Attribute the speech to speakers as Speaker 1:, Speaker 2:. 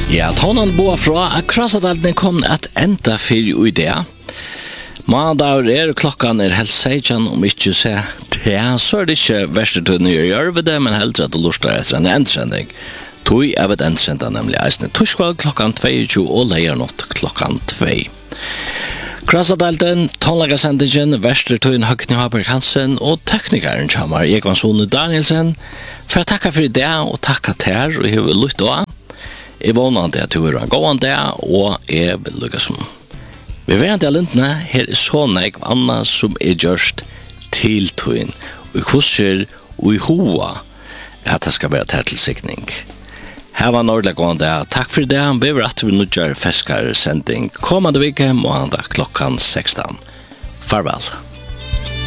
Speaker 1: Ja, tonen boa fra at Krassadalden kom at enda fyrir i det. Mandager klokkan helst 16, om ikke se det, så det ikke verste til å gjøre ved det, men helst at du lurer etter en endsending. Tui vet endsenda nemlig eisne torskvall klokkan 22 og leiernatt klokkan 2. Krassadalden, tonlagasendingen, verste tøyen Høgni Haberg Hansen og teknikeren kommer Egon Sone Danielsen. For å takke for det og takke til og jeg vil lytte også. Jeg våner at du er en god dag, og jeg vil lykkes med. Vi vet at lintene her så nek anna som gjørst til tøyen, og i kurser og i hoa at det skal være tilsikning. Her var Nordlig god dag. Takk for det. Vi vil at vi nødgjør feskere sending kommende vike, måndag klokkan 16. Farvel.